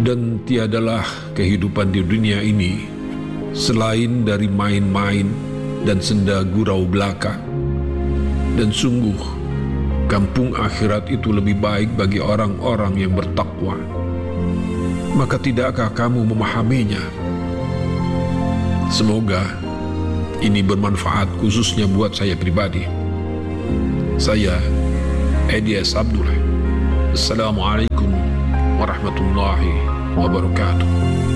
Dan tiadalah kehidupan di dunia ini selain dari main-main dan senda gurau belaka. Dan sungguh, kampung akhirat itu lebih baik bagi orang-orang yang bertakwa. Maka tidakkah kamu memahaminya? Semoga ini bermanfaat khususnya buat saya pribadi. Saya Edi S. Abdul. Assalamualaikum warahmatullahi wabarakatuh.